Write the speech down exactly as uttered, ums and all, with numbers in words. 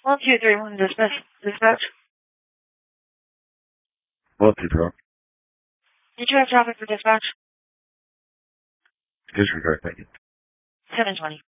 One two three one dispatch. Dispatch. One two three. Did you have traffic for dispatch? Disregard, thank you. Seven twenty.